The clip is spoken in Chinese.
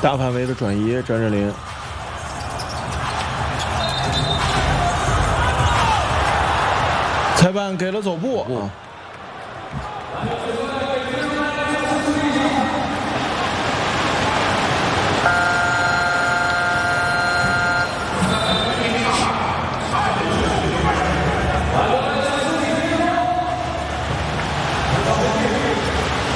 大范围的转移，张镇麟。裁判给了走步啊。